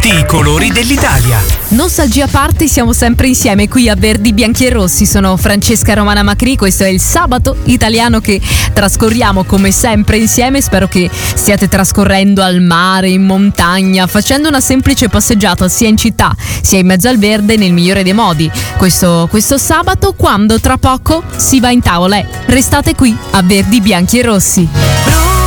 tutti i colori dell'Italia. Nostalgia a parte, siamo sempre insieme qui a Verdi, Bianchi e Rossi. Sono Francesca Romana Macri, questo è il sabato italiano che trascorriamo come sempre insieme. Spero che stiate trascorrendo al mare, in montagna, facendo una semplice passeggiata sia in città sia in mezzo al verde nel migliore dei modi. Questo sabato, quando tra poco si va in tavola. Restate qui a Verdi, Bianchi e Rossi.